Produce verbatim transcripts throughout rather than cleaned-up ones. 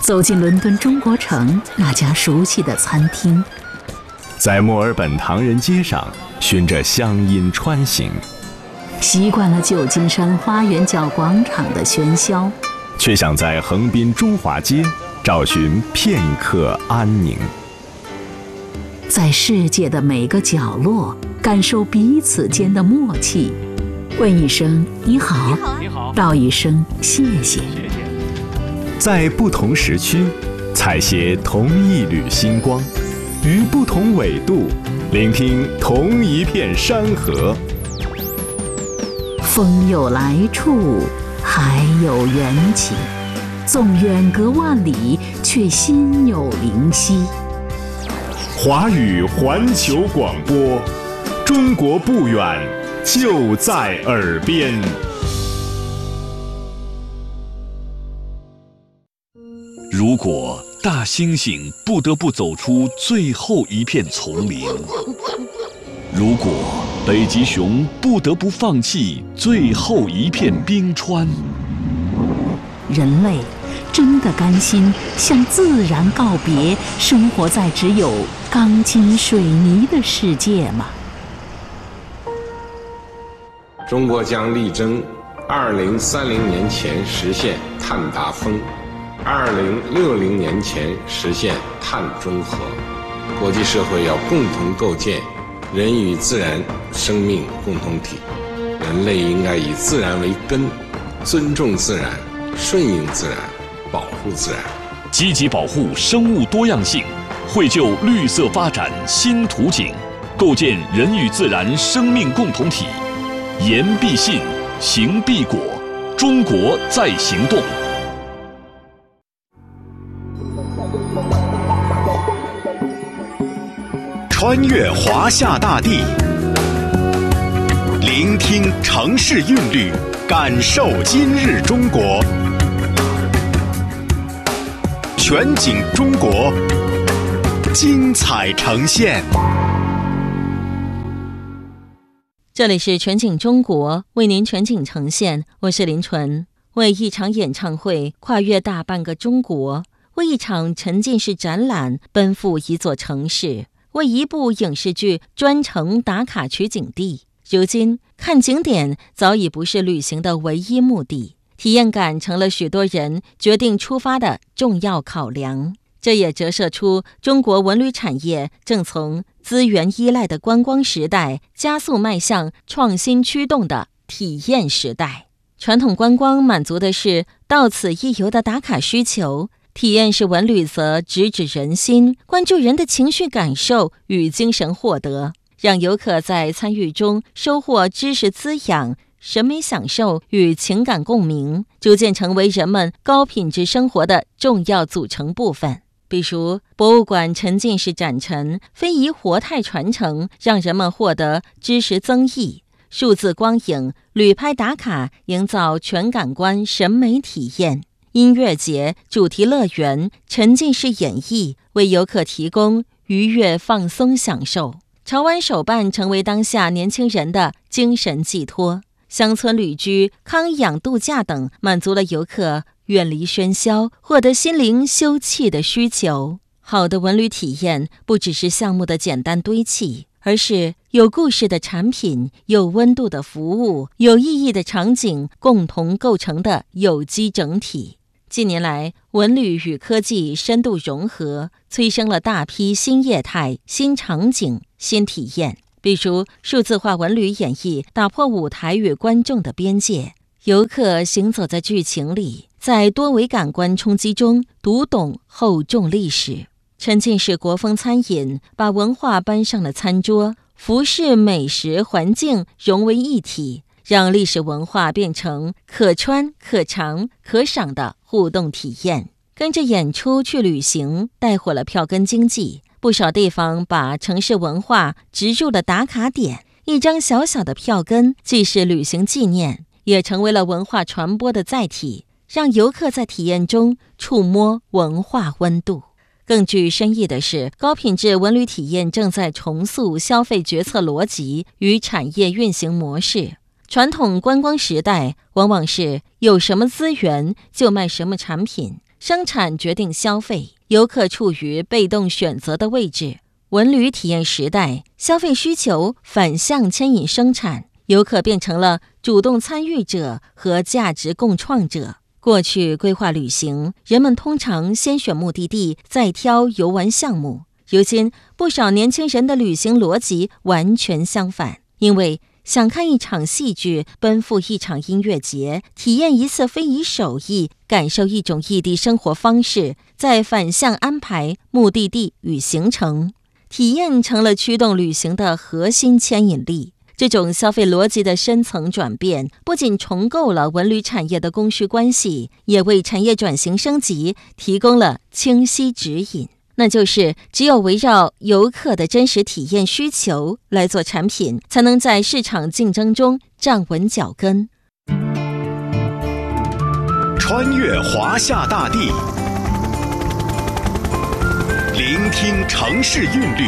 走进伦敦中国城那家熟悉的餐厅， 在墨尔本唐人街上循着乡音穿行， 习惯了旧金山花园角广场的喧嚣， 却想在横滨中华街找寻片刻安宁。 在世界的每个角落感受彼此间的默契，问一声你好， 你好， 道一声谢谢。 在不同时区采撷同一缕星光，于不同纬度聆听同一片山河。 风有来处，海有缘起，纵远隔万里，却心有灵犀。 华语环球广播，中国不远，就在耳边。 如果大猩猩不得不走出最后一片丛林，如果北极熊不得不放弃最后一片冰川， 人类真的甘心向自然告别，生活在只有钢筋水泥的世界吗？ 中国将力争二零三零年前实现碳达峰，二零六零年前实现碳中和。国际社会要共同构建人与自然生命共同体，人类应该以自然为根，尊重自然，顺应自然，保护自然， 积极保护生物多样性，绘就绿色发展新图景，构建人与自然生命共同体。言必信，行必果，中国在行动。 穿越华夏大地，聆听城市韵律，感受今日中国。全景中国，精彩呈现。 这里是全景中国，为您全景呈现，我是林纯。为一场演唱会跨越大半个中国，为一场沉浸式展览奔赴一座城市，为一部影视剧专程打卡取景地。如今看景点早已不是旅行的唯一目的，体验感成了许多人决定出发的重要考量。这也折射出中国文旅产业正从资源依赖的观光时代加速迈向创新驱动的体验时代。传统观光满足的是到此一游的打卡需求，体验式文旅则直指人心，关注人的情绪感受与精神获得，让游客在参与中收获知识滋养、审美享受与情感共鸣，逐渐成为人们高品质生活的重要组成部分。比如博物馆沉浸式展陈、非遗活态传承，让人们获得知识增益；数字光影、旅拍打卡，营造全感官审美体验；音乐节、主题乐园、沉浸式演绎，为游客提供愉悦放松享受。潮玩手办成为当下年轻人的精神寄托，乡村旅居、康养度假等，满足了游客远离喧嚣、获得心灵休憩的需求。好的文旅体验不只是项目的简单堆砌，而是有故事的产品、有温度的服务、有意义的场景共同构成的有机整体。近年来，文旅与科技深度融合，催生了大批新业态、新场景、新体验。比如数字化文旅演绎打破舞台与观众的边界，游客行走在剧情里，在多维感官冲击中读懂厚重历史。沉浸式国风餐饮把文化搬上了餐桌，服饰、美食、环境融为一体，让历史文化变成可穿、可尝、可赏的互动体验。跟着演出去旅行，带火了票根经济。不少地方把城市文化植入了打卡点，一张小小的票根既是旅行纪念，也成为了文化传播的载体，让游客在体验中触摸文化温度。更具深意的是，高品质文旅体验正在重塑消费决策逻辑与产业运行模式。传统观光时代往往是有什么资源就卖什么产品， 生产决定消费，游客处于被动选择的位置。文旅体验时代，消费需求反向牵引生产，游客变成了主动参与者和价值共创者。过去规划旅行，人们通常先选目的地，再挑游玩项目。如今，不少年轻人的旅行逻辑完全相反，因为想看一场戏剧，奔赴一场音乐节，体验一次非遗手艺，感受一种异地生活方式，再反向安排目的地与行程。体验成了驱动旅行的核心牵引力。这种消费逻辑的深层转变，不仅重构了文旅产业的供需关系，也为产业转型升级提供了清晰指引。那就是只有围绕游客的真实体验需求来做产品，才能在市场竞争中站稳脚跟。 穿越华夏大地，聆听城市韵律，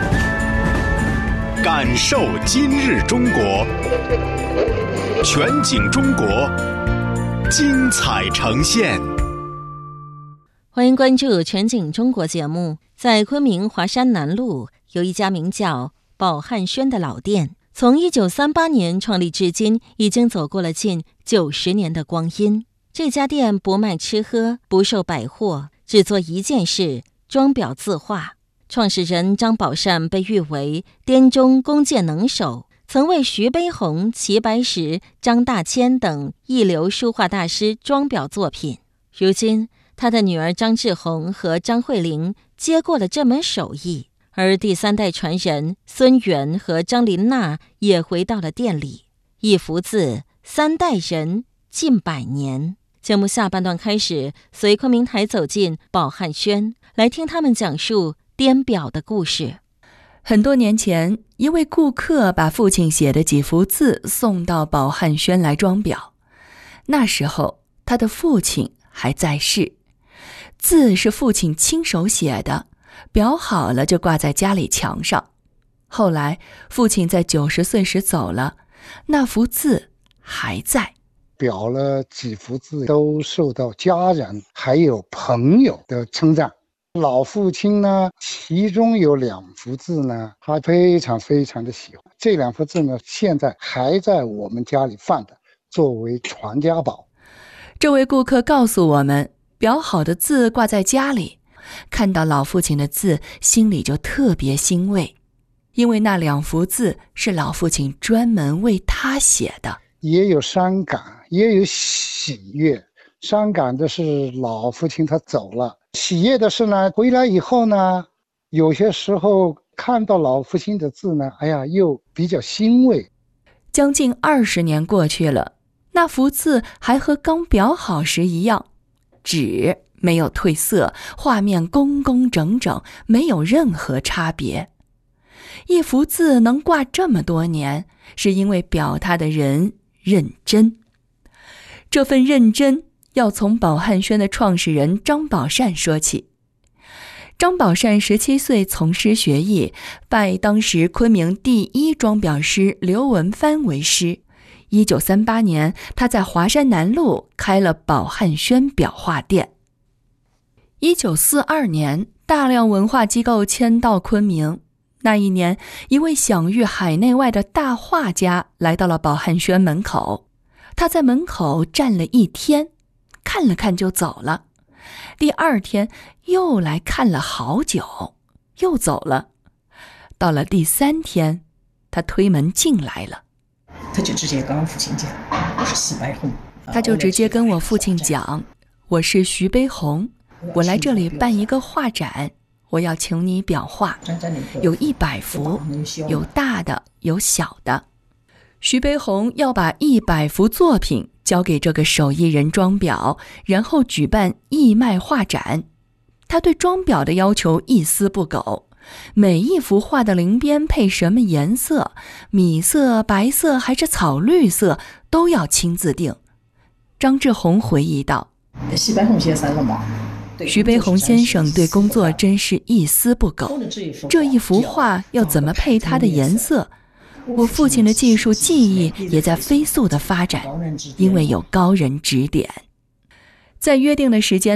感受今日中国，全景中国，精彩呈现。 欢迎关注全景中国节目。在昆明华山南路有一家名叫宝汉轩的老店，从一九三八年创立至今，已经走过了近九十年的光阴。这家店不卖吃喝，不售百货，只做一件事：装裱字画。创始人张宝善被誉为滇中工匠能手，曾为徐悲鸿、齐白石、张大千等一流书画大师装裱作品。如今他的女儿张志红和张慧玲接过了这门手艺，而第三代传人孙元和张琳娜也回到了店里。一幅字，三代人，近百年。节目下半段开始，随昆明台走进宝汉轩，来听他们讲述滇表的故事。 很多年前，一位顾客把父亲写的几幅字送到宝汉轩来装裱。那时候，他的父亲还在世。字是父亲亲手写的，裱好了就挂在家里墙上。后来父亲在九十岁时走了，那幅字还在。 裱了几幅字都受到家人还有朋友的称赞。老父亲呢，其中有两幅字呢，他非常非常的喜欢。这两幅字呢，现在还在我们家里放的，作为传家宝。 这位顾客告诉我们，裱好的字挂在家里，看到老父亲的字，心里就特别欣慰，因为那两幅字是老父亲专门为他写的。 也有伤感，也有喜悦。伤感的是老父亲他走了，喜悦的是呢，回来以后呢，有些时候看到老父亲的字呢，哎呀，又比较欣慰。 将近二十年过去了，那幅字还和刚裱好时一样，纸没有褪色，画面工工整整，没有任何差别。一幅字能挂这么多年，是因为裱它的人认真。这份认真要从宝汉轩的创始人张宝善说起。张宝善十七岁从师学艺，拜当时昆明第一装裱师刘文藩为师。一九三八年，他在华山南路开了宝汉轩裱画店。一九四二年，大量文化机构迁到昆明。那一年，一位享誉海内外的大画家来到了宝汉轩门口。他在门口站了一天，看了看就走了。第二天又来看了好久，又走了。到了第三天，他推门进来了。 他就直接跟我父亲讲，我是徐悲鸿。 他就直接跟我父亲讲，我是徐悲鸿，我来这里办一个画展，我要请你裱画，有一百幅，有大的，有小的。徐悲鸿要把一百幅作品交给这个手艺人装裱，然后举办义卖画展。他对装裱的要求一丝不苟，每一幅画的鳞边配什么颜色，米色、白色还是草绿色，都要亲自定。张志宏回忆道， 徐悲鸿先生了嘛？ 徐悲鸿先生对工作真是一丝不苟。这一幅画要怎么配它的颜色？我父亲的技术技艺也在飞速的发展，因为有高人指点。在约定的时间内，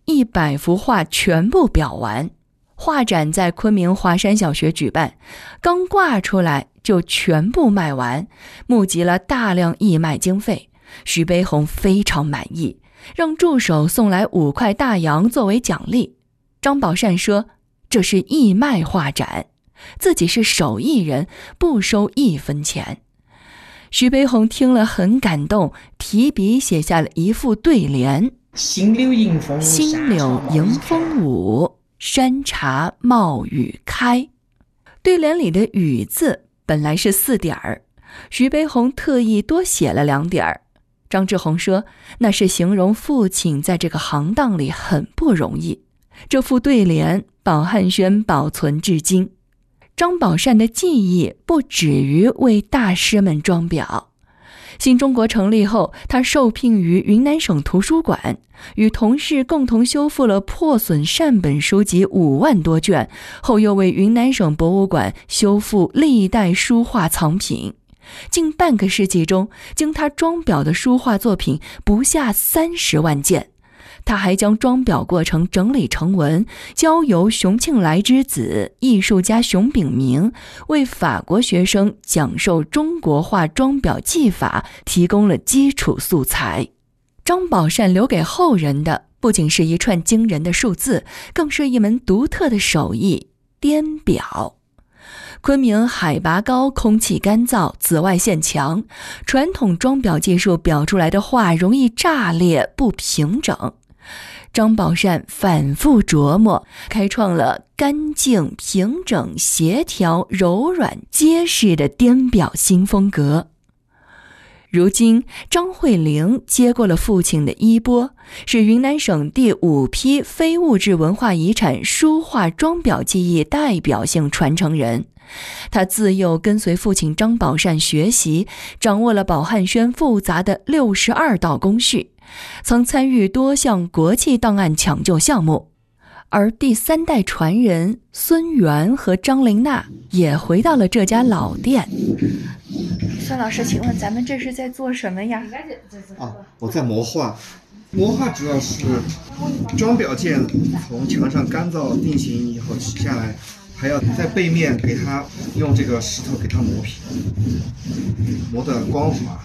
一百幅画全部裱完。画展在昆明华山小学举办，刚挂出来就全部卖完，募集了大量义卖经费。徐悲鸿非常满意，让助手送来五块大洋作为奖励。张宝善说，这是义卖画展，自己是手艺人，不收一分钱。徐悲鸿听了很感动，提笔写下了一副对联： 新柳迎风， 新柳迎风舞，山茶冒雨开。对联里的雨字本来是四点儿，徐悲鸿特意多写了两点儿。张志宏说，那是形容父亲在这个行当里很不容易。这副对联宝汉轩保存至今。张宝善的技艺不止于为大师们装裱。新中国成立后，他受聘于云南省图书馆，与同事共同修复了破损善本书籍五万多卷，后又为云南省博物馆修复历代书画藏品。近半个世纪中，经他装裱的书画作品不下三十万件。他还将装裱过程整理成文，交由熊庆来之子艺术家熊秉明为法国学生讲授中国画装裱技法提供了基础素材。张宝善留给后人的不仅是一串惊人的数字，更是一门独特的手艺——颠裱。昆明海拔高，空气干燥，紫外线强，传统装裱技术裱出来的画容易炸裂不平整。张宝善反复琢磨，开创了干净、平整、协调、柔软、结实的颠裱新风格。如今，张惠玲接过了父亲的衣钵，是云南省第五批非物质文化遗产书画装裱技艺代表性传承人。他自幼跟随父亲张宝善学习，掌握了宝汉轩复杂的六十二道工序，曾参与多项国际档案抢救项目。而第三代传人孙元和张玲娜也回到了这家老店。孙老师，请问咱们这是在做什么呀？ 啊，我在磨画。磨画主要是装裱件从墙上干燥定型以后取下来，还要在背面给它用这个石头给它磨皮，磨得光滑。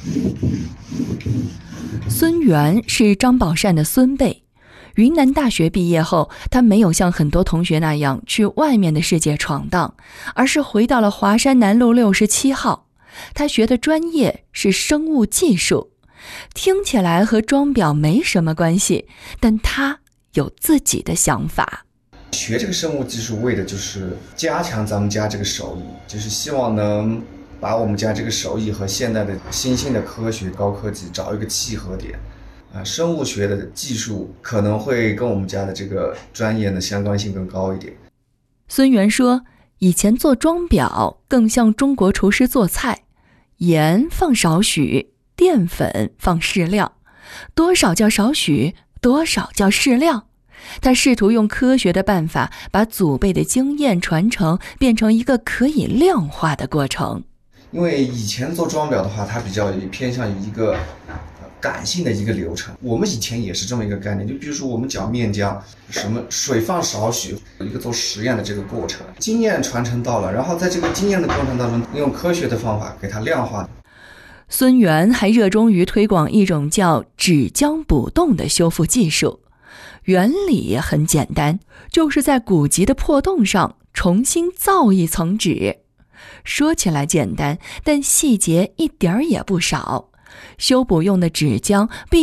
孙元是张宝善的孙辈，云南大学毕业后，他没有像很多同学那样去外面的世界闯荡，而是回到了华山南路六十七号。他学的专业是生物技术，听起来和装裱没什么关系，但他有自己的想法。 学这个生物技术为的就是加强咱们家这个手艺，就是希望能把我们家这个手艺和现代的新兴的科学高科技找一个契合点。啊，生物学的技术可能会跟我们家的这个专业的相关性更高一点。 孙元说，以前做装裱更像中国厨师做菜，盐放少许，淀粉放适量，多少叫少许，多少叫适量。他试图用科学的办法把祖辈的经验传承变成一个可以量化的过程。 因为以前做装裱的话，它比较偏向于一个感性的一个流程，我们以前也是这么一个概念，就比如说我们搅面浆，什么水放少许，一个做实验的这个过程，经验传承到了，然后在这个经验的过程当中，用科学的方法给它量化。 孙元还热衷于推广一种叫纸浆补洞的修复技术，原理很简单，就是在古籍的破洞上重新造一层纸。说起来简单，但细节一点儿也不少。修补用的纸浆必